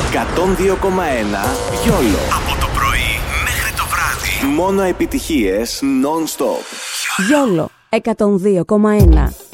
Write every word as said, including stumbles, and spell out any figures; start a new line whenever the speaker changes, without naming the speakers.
εκατόν δύο κόμμα ένα Γιόλο.
Από το πρωί μέχρι το βράδυ.
Μόνο επιτυχίες non-stop.
Γιόλο εκατόν δύο κόμμα ένα.